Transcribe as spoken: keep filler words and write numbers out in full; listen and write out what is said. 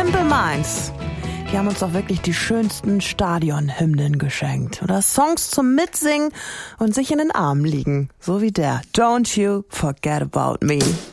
Simple Minds. Die haben uns doch wirklich die schönsten Stadionhymnen geschenkt. Oder Songs zum Mitsingen und sich in den Armen liegen. So wie der Don't You Forget About Me.